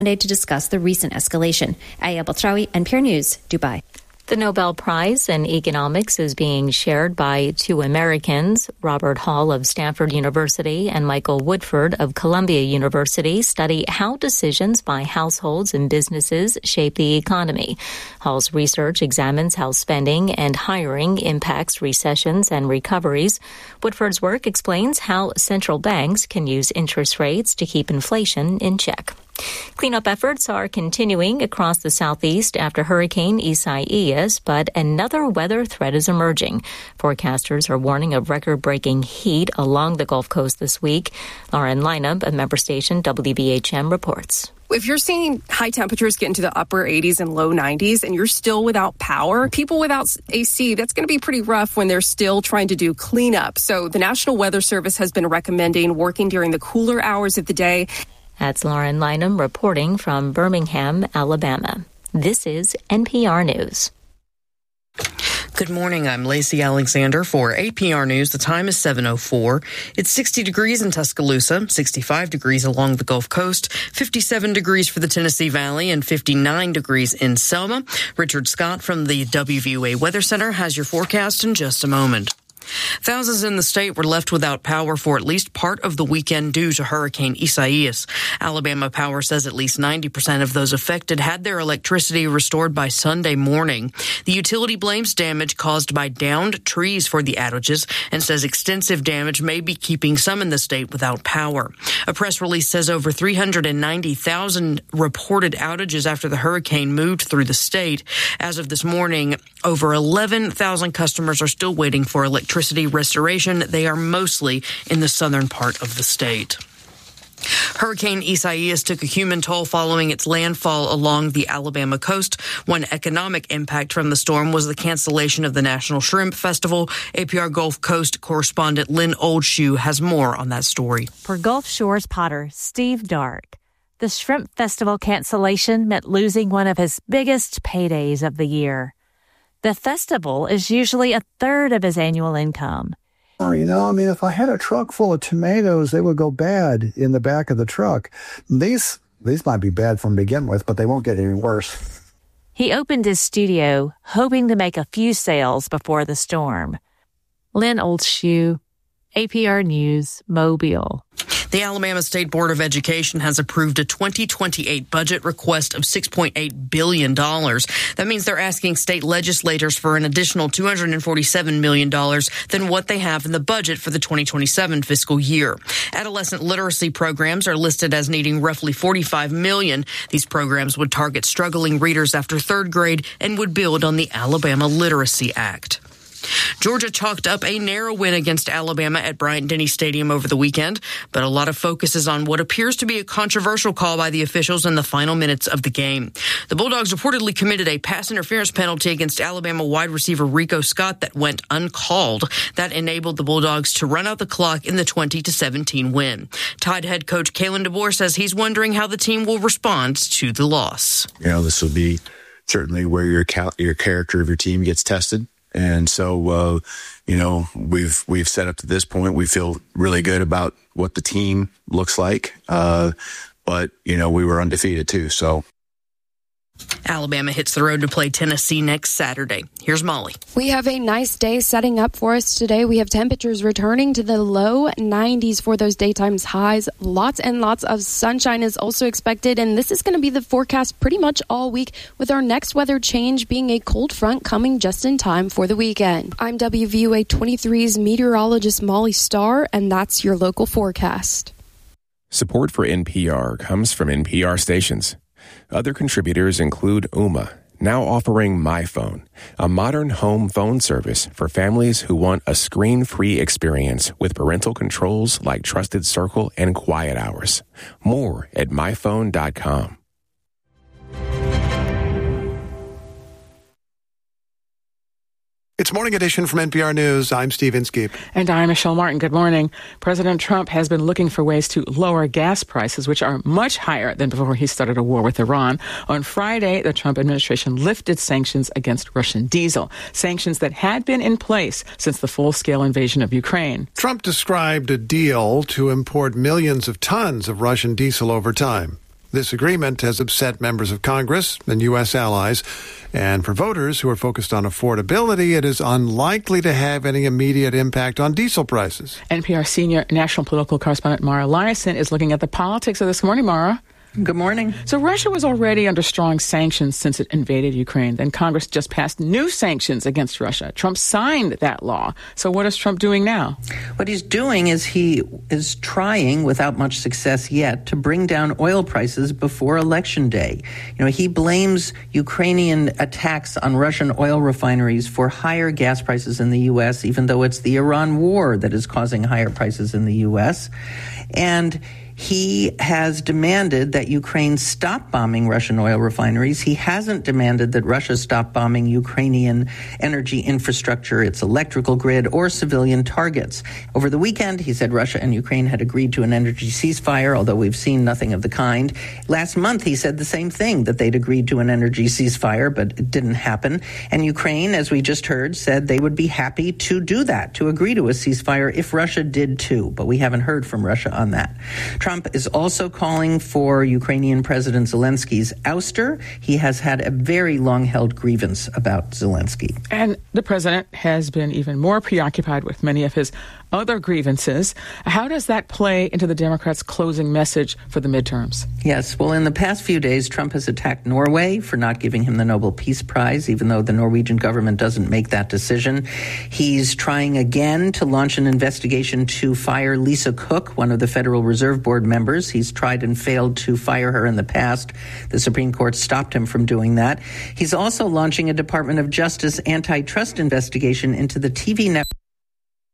Monday to discuss the recent escalation. Aya Baltraoui, NPR News, Dubai. The Nobel Prize in Economics is being shared by two Americans. Robert Hall of Stanford University and Michael Woodford of Columbia University study how decisions by households and businesses shape the economy. Hall's research examines how spending and hiring impacts recessions and recoveries. Woodford's work explains how central banks can use interest rates to keep inflation in check. Cleanup efforts are continuing across the southeast after Hurricane Isaias, but another weather threat is emerging. Forecasters are warning of record-breaking heat along the Gulf Coast this week. Lauren Lineup of member station WBHM reports. If you're seeing high temperatures get into the upper 80s and low 90s and you're still without power, people without AC, that's going to be pretty rough when they're still trying to do cleanup. So the National Weather Service has been recommending working during the cooler hours of the day. That's Lauren Lynham reporting from Birmingham, Alabama. This is NPR News. Good morning. I'm Lacey Alexander for APR News. The time is 7:04. It's 60 degrees in Tuscaloosa, 65 degrees along the Gulf Coast, 57 degrees for the Tennessee Valley, and 59 degrees in Selma. Richard Scott from the WVUA Weather Center has your forecast in just a moment. Thousands in the state were left without power for at least part of the weekend due to Hurricane Isaias. Alabama Power says at least 90% of those affected had their electricity restored by Sunday morning. The utility blames damage caused by downed trees for the outages and says extensive damage may be keeping some in the state without power. A press release says over 390,000 reported outages after the hurricane moved through the state. As of this morning, over 11,000 customers are still waiting for electricity restoration. They are mostly in the southern part of the state. Hurricane Isaias took a human toll following its landfall along the Alabama coast. One economic impact from the storm was the cancellation of the National Shrimp Festival. APR Gulf Coast correspondent Lynn Oldshoe has more on that story. For Gulf Shores potter Steve Dark, the Shrimp Festival cancellation meant losing one of his biggest paydays of the year. The festival is usually a third of his annual income. If I had a truck full of tomatoes, they would go bad in the back of the truck. These might be bad from begin with, but they won't get any worse. He opened his studio, hoping to make a few sales before the storm. Lynn Oldshoe, APR News, Mobile. The Alabama State Board of Education has approved a 2028 budget request of $6.8 billion. That means they're asking state legislators for an additional $247 million than what they have in the budget for the 2027 fiscal year. Adolescent literacy programs are listed as needing roughly $45 million. These programs would target struggling readers after third grade and would build on the Alabama Literacy Act. Georgia chalked up a narrow win against Alabama at Bryant-Denny Stadium over the weekend, but a lot of focus is on what appears to be a controversial call by the officials in the final minutes of the game. The Bulldogs reportedly committed a pass interference penalty against Alabama wide receiver Rico Scott that went uncalled. That enabled the Bulldogs to run out the clock in the 20-17 win. Tide head coach Kalen DeBoer says he's wondering how the team will respond to the loss. This will be certainly where your character of your team gets tested. And so, we've set up to this point. We feel really good about what the team looks like. But we were undefeated too. So Alabama hits the road to play Tennessee next Saturday. Here's Molly. We have a nice day setting up for us today. We have temperatures returning to the low 90s for those daytime highs. Lots and lots of sunshine is also expected, and this is going to be the forecast pretty much all week, with our next weather change being a cold front coming just in time for the weekend. I'm WVUA 23's meteorologist Molly Starr, and that's your local forecast. Support for NPR comes from NPR stations. Other contributors include Ooma, now offering MyPhone, a modern home phone service for families who want a screen-free experience with parental controls like Trusted Circle and Quiet Hours. More at myphone.com. It's Morning Edition from NPR News. I'm Steve Inskeep. And I'm Michelle Martin. Good morning. President Trump has been looking for ways to lower gas prices, which are much higher than before he started a war with Iran. On Friday, the Trump administration lifted sanctions against Russian diesel, sanctions that had been in place since the full-scale invasion of Ukraine. Trump described a deal to import millions of tons of Russian diesel over time. This agreement has upset members of Congress and U.S. allies. And for voters who are focused on affordability, it is unlikely to have any immediate impact on diesel prices. NPR senior national political correspondent Mara Liasson is looking at the politics of this morning. Mara. Good morning. So Russia was already under strong sanctions since it invaded Ukraine. Then Congress just passed new sanctions against Russia. Trump signed that law. So what is Trump doing now? What he's doing is he is trying, without much success yet, to bring down oil prices before Election Day. He blames Ukrainian attacks on Russian oil refineries for higher gas prices in the U.S., even though it's the Iran war that is causing higher prices in the U.S. And he has demanded that Ukraine stop bombing Russian oil refineries. He hasn't demanded that Russia stop bombing Ukrainian energy infrastructure, its electrical grid, or civilian targets. Over the weekend, he said Russia and Ukraine had agreed to an energy ceasefire, although we've seen nothing of the kind. Last month, he said the same thing, that they'd agreed to an energy ceasefire, but it didn't happen. And Ukraine, as we just heard, said they would be happy to do that, to agree to a ceasefire if Russia did too. But we haven't heard from Russia on that. Trump is also calling for Ukrainian President Zelensky's ouster. He has had a very long-held grievance about Zelensky. And the president has been even more preoccupied with many of his other grievances. How does that play into the Democrats' closing message for the midterms? Yes, well, in the past few days, Trump has attacked Norway for not giving him the Nobel Peace Prize, even though the Norwegian government doesn't make that decision. He's trying again to launch an investigation to fire Lisa Cook, one of the Federal Reserve Board members. He's tried and failed to fire her in the past. The Supreme Court stopped him from doing that. He's also launching a Department of Justice antitrust investigation into the TV network